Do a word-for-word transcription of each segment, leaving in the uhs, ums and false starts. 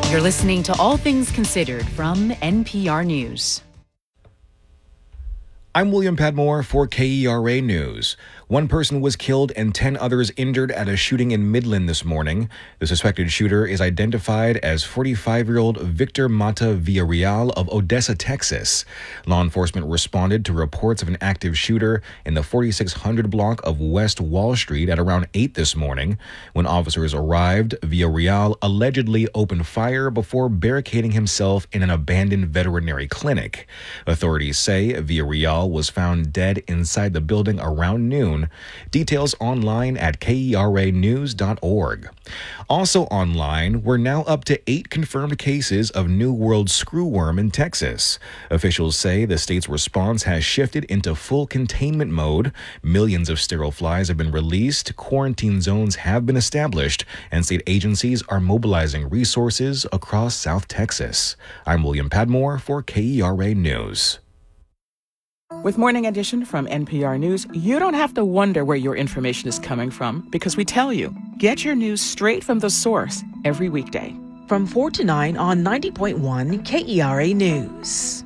You're listening to All Things Considered from N P R News. I'm William Padmore for K E R A News. One person was killed and ten others injured at a shooting in Midland this morning. The suspected shooter is identified as forty-five-year-old Victor Mata Villarreal of Odessa, Texas. Law enforcement responded to reports of an active shooter in the forty-six hundred block of West Wall Street at around eight this morning. When officers arrived, Villarreal allegedly opened fire before barricading himself in an abandoned veterinary clinic. Authorities say Villarreal was found dead inside the building around noon. Details online at K E R A news dot org. Also online, we're now up to eight confirmed cases of New World screwworm in Texas. Officials say the state's response has shifted into full containment mode. Millions of sterile flies have been released, quarantine zones have been established, and state agencies are mobilizing resources across South Texas. I'm William Padmore for K E R A News. With Morning Edition from N P R News, you don't have to wonder where your information is coming from because we tell you. Get your news straight from the source every weekday. From four to nine on ninety point one K E R A News.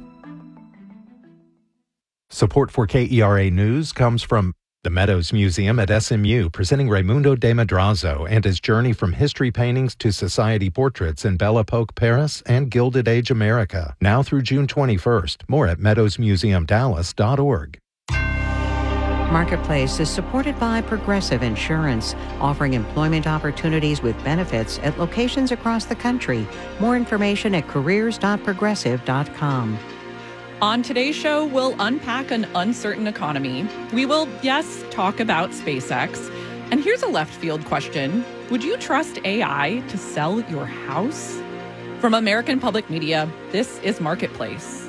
Support for K E R A News comes from the Meadows Museum at S M U, presenting Raimundo de Madrazo and his journey from history paintings to society portraits in Belle Epoque, Paris, and Gilded Age America. Now through June twenty-first. More at meadows museum dallas dot org. Marketplace is supported by Progressive Insurance, offering employment opportunities with benefits at locations across the country. More information at careers dot progressive dot com. On today's show, we'll unpack an uncertain economy. We will, yes, talk about SpaceX. And here's a left field question. Would you trust A I to sell your house? From American Public Media, this is Marketplace.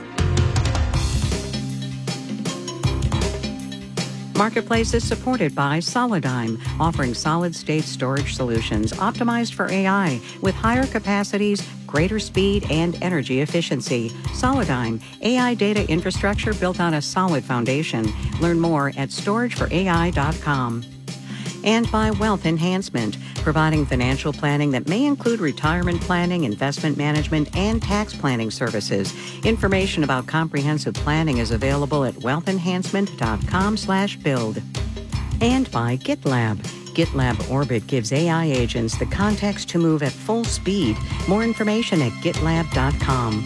Marketplace is supported by Solidigm, offering solid-state storage solutions optimized for A I with higher capacities, greater speed, and energy efficiency. Solidigm, A I data infrastructure built on a solid foundation. Learn more at storage for A I dot com. And by Wealth Enhancement, providing financial planning that may include retirement planning, investment management, and tax planning services. Information about comprehensive planning is available at wealth enhancement dot com slash build. And by GitLab. GitLab Orbit gives A I agents the context to move at full speed. More information at gitlab dot com.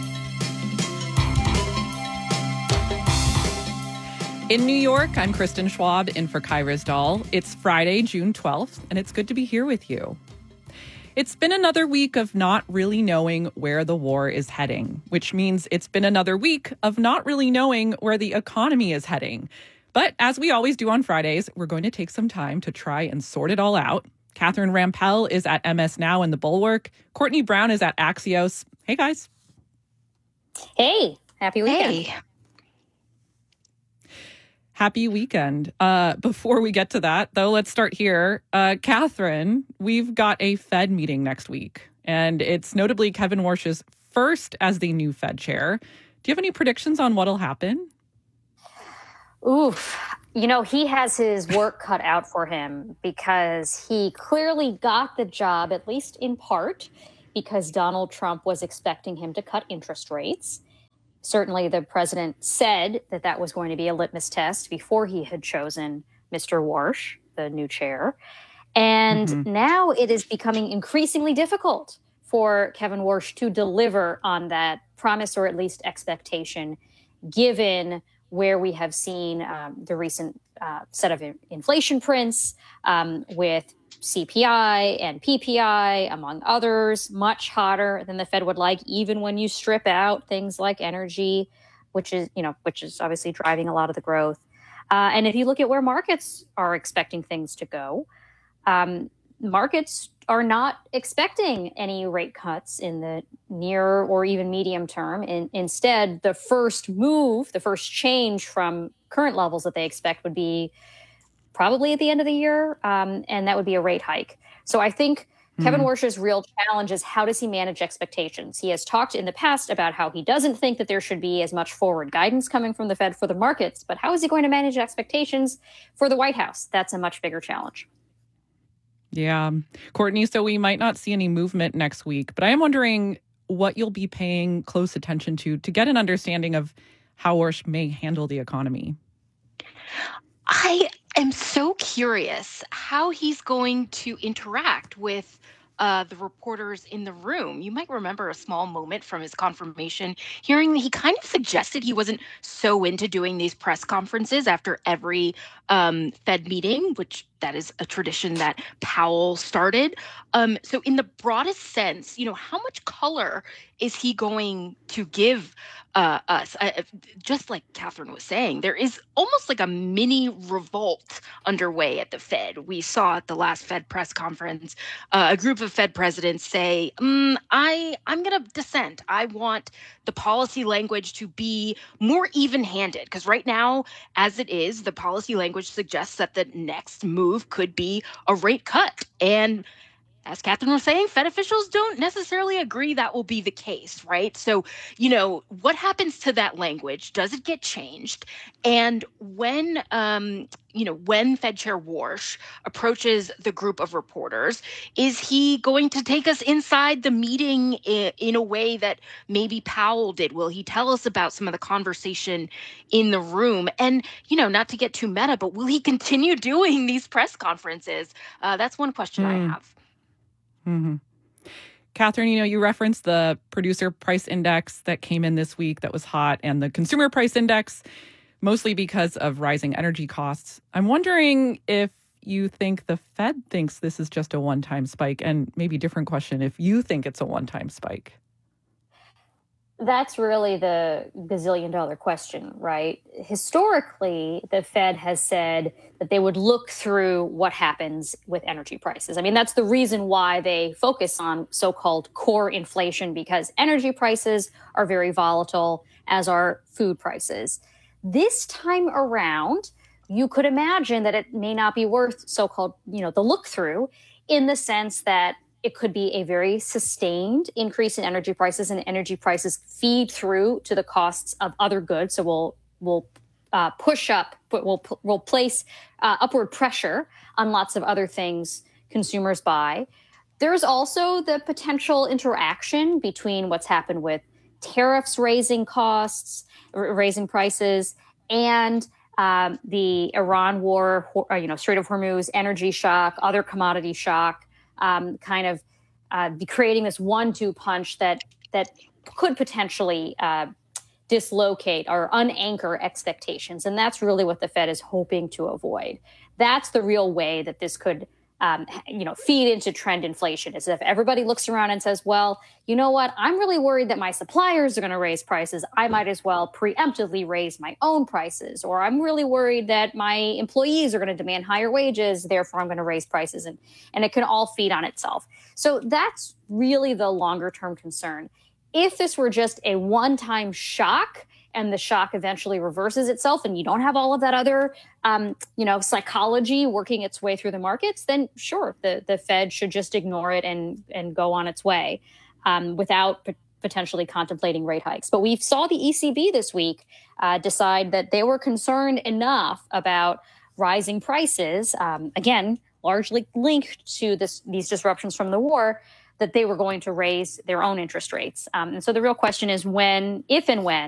In New York, I'm Kristen Schwab in for Kai Rizdal. It's Friday, June twelfth, and it's good to be here with you. It's been another week of not really knowing where the war is heading, which means it's been another week of not really knowing where the economy is heading. But as we always do on Fridays, we're going to take some time to try and sort it all out. Catherine Rampell is at M S Now and The Bulwark. Courtney Brown is at Axios. Hey, guys. Hey, happy weekend. Hey. Happy weekend. Uh, before we get to that, though, let's start here. Uh, Catherine, we've got a Fed meeting next week, and it's notably Kevin Warsh's first as the new Fed chair. Do you have any predictions on what'll happen? Oof. You know, he has his work cut out for him because he clearly got the job, at least in part, because Donald Trump was expecting him to cut interest rates. Certainly, the president said that that was going to be a litmus test before he had chosen Mister Warsh, the new chair. And mm-hmm. now it is becoming increasingly difficult for Kevin Warsh to deliver on that promise, or at least expectation, given where we have seen um, the recent uh, set of in- inflation prints um, with C P I and P P I, among others, much hotter than the Fed would like, even when you strip out things like energy, which is, you know, which is obviously driving a lot of the growth. Uh, and if you look at where markets are expecting things to go, um, markets are not expecting any rate cuts in the near or even medium term. In, instead, the first move, the first change from current levels that they expect would be probably at the end of the year, um, and that would be a rate hike. So I think mm-hmm. Kevin Warsh's real challenge is, how does he manage expectations? He has talked in the past about how he doesn't think that there should be as much forward guidance coming from the Fed for the markets, but how is he going to manage expectations for the White House? That's a much bigger challenge. Yeah. Courtney, so we might not see any movement next week, but I am wondering, what you'll be paying close attention to to get an understanding of how Warsh may handle the economy. I am so curious how he's going to interact with uh, the reporters in the room. You might remember a small moment from his confirmation hearing. He kind of suggested he wasn't so into doing these press conferences after every um, Fed meeting, which that is a tradition that Powell started. Um, so in the broadest sense, you know, how much color is he going to give uh, us? Uh, just like Catherine was saying, there is almost like a mini revolt underway at the Fed. We saw at the last Fed press conference, uh, a group of Fed presidents say, mm, I, I'm going to dissent. I want the policy language to be more even-handed, because right now, as it is, the policy language suggests that the next move could be a rate cut. And as Catherine was saying, Fed officials don't necessarily agree that will be the case, right? So, you know, what happens to that language? Does it get changed? And when, um, you know, when Fed Chair Warsh approaches the group of reporters, is he going to take us inside the meeting in, in a way that maybe Powell did? Will he tell us about some of the conversation in the room? And, you know, not to get too meta, but will he continue doing these press conferences? Uh, that's one question mm. I have. Mm-hmm. Catherine, you know, you referenced the producer price index that came in this week that was hot, and the consumer price index, mostly because of rising energy costs. I'm wondering if you think the Fed thinks this is just a one-time spike, and maybe different question, if you think it's a one-time spike. That's really the gazillion dollar question, right? Historically, the Fed has said that they would look through what happens with energy prices. I mean, that's the reason why they focus on so-called core inflation, because energy prices are very volatile, as are food prices. This time around, you could imagine that it may not be worth so-called, you know, the look through, in the sense that it could be a very sustained increase in energy prices, and energy prices feed through to the costs of other goods. So we'll we'll uh, push up, but we'll we'll place uh, upward pressure on lots of other things consumers buy. There's also the potential interaction between what's happened with tariffs raising costs, r- raising prices, and um, the Iran war, you know, Strait of Hormuz, energy shock, other commodity shock. Um, kind of uh, be creating this one-two punch that that could potentially uh, dislocate or unanchor expectations. And that's really what the Fed is hoping to avoid. That's the real way that this could um, you know, feed into trend inflation, is if everybody looks around and says, well, you know what, I'm really worried that my suppliers are going to raise prices. I might as well preemptively raise my own prices. Or I'm really worried that my employees are going to demand higher wages, therefore I'm going to raise prices. And, and it can all feed on itself. So that's really the longer term concern. If this were just a one-time shock, and the shock eventually reverses itself, and you don't have all of that other, um, you know, psychology working its way through the markets, then sure, the, the Fed should just ignore it and and go on its way um, without p- potentially contemplating rate hikes. But we saw the E C B this week uh, decide that they were concerned enough about rising prices, um, again, largely linked to this, these disruptions from the war, that they were going to raise their own interest rates. Um, and so the real question is when, if and when,